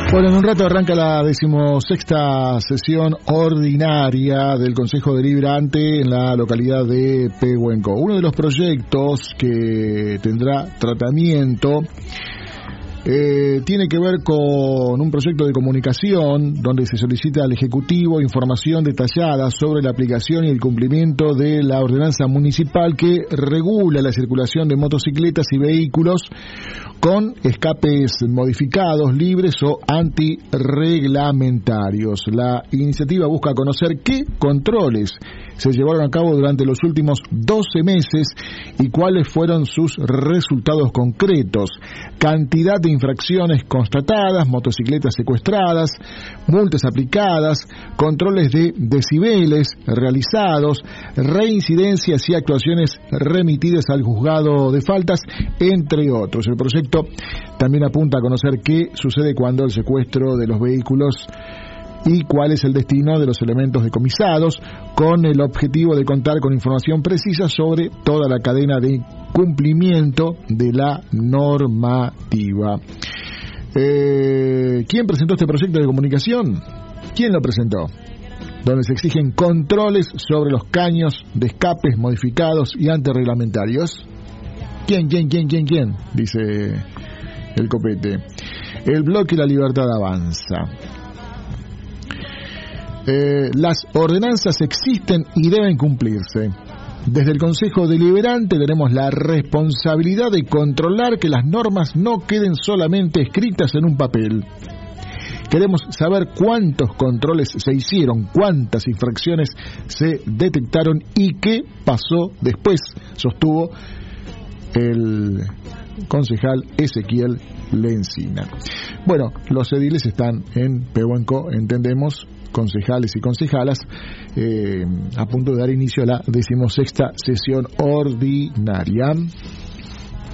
Bueno, en un rato arranca la 16ª sesión ordinaria del Consejo Deliberante en la localidad de Pehuenco. Uno de los proyectos que tendrá tratamiento tiene que ver con un proyecto de comunicación donde se solicita al Ejecutivo información detallada sobre la aplicación y el cumplimiento de la ordenanza municipal que regula la circulación de motocicletas y vehículos con escapes modificados, libres o antirreglamentarios. La iniciativa busca conocer qué controles se llevaron a cabo durante los últimos 12 meses y cuáles fueron sus resultados concretos, cantidad de infracciones constatadas, motocicletas secuestradas, multas aplicadas, controles de decibeles realizados, reincidencias y actuaciones remitidas al juzgado de faltas, entre otros. El proyecto también apunta a conocer qué sucede cuando el secuestro de los vehículos y cuál es el destino de los elementos decomisados, con el objetivo de contar con información precisa sobre toda la cadena de cumplimiento de la normativa. ¿Quién presentó este proyecto de comunicación? ¿Quién lo presentó? Donde se exigen controles sobre los caños de escapes modificados y antirreglamentarios. ¿Quién? Dice el copete. El bloque La Libertad Avanza. Las ordenanzas existen y deben cumplirse. Desde el Consejo Deliberante tenemos la responsabilidad de controlar que las normas no queden solamente escritas en un papel. Queremos saber cuántos controles se hicieron, cuántas infracciones se detectaron y qué pasó después, sostuvo el concejal Ezequiel Lencina. Bueno, los ediles están en Pehuenco, entendemos, concejales y concejalas, a punto de dar inicio a la 16ª sesión ordinaria.